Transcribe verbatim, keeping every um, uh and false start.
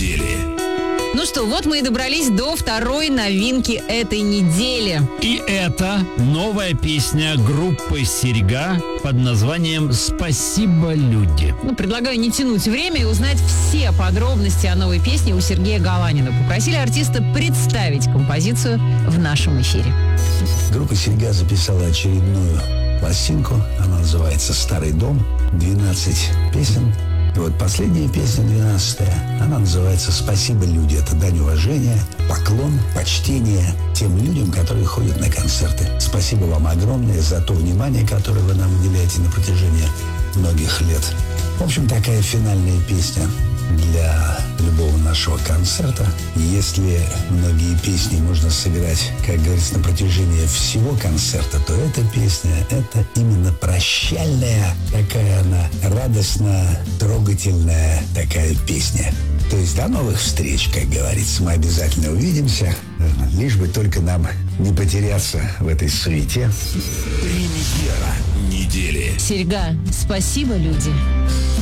недели. Ну что, вот мы и добрались до второй новинки этой недели. И это новая песня группы «Серьга» под названием «Спасибо, люди». Ну, предлагаю не тянуть время и узнать все подробности о новой песне у Сергея Галанина. Попросили артиста представить композицию в нашем эфире. Группа «Серьга» записала очередную пластинку. Она называется «Старый дом». двенадцать песен. И вот последняя песня, двенадцатая, она называется «Спасибо, люди». Это дань уважения, поклон, почтение тем людям, которые ходят на концерты. Спасибо вам огромное за то внимание, которое вы нам уделяете на протяжении многих лет. В общем, такая финальная песня для любого нашего концерта. Если многие песни можно сыграть, как говорится, на протяжении всего концерта, то эта песня — это именно прощальная, такая она радостная, трогательная такая песня. То есть до новых встреч, как говорится, мы обязательно увидимся, лишь бы только нам не потеряться в этой суете. Премьера недели. Серьга, спасибо, люди.